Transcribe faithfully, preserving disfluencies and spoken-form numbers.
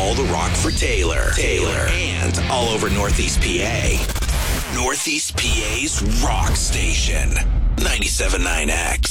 all the rock for Taylor. Taylor. And all over Northeast P A. Northeast P A's rock station. ninety-seven point nine X.